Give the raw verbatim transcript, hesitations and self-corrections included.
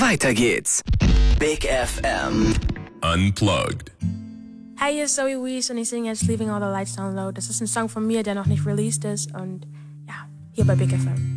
Weiter geht's. Big F M. Unplugged. Hey, hier ist Zoe Wees und ich singe jetzt Leaving All the Lights Down Low. Das ist ein Song von mir, der noch nicht released ist und ja, hier bei Big F M.